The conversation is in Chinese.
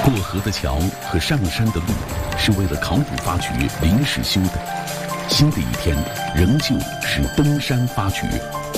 过河的桥和上山的路是为了考古发掘临时修的，新的一天仍旧是登山发掘。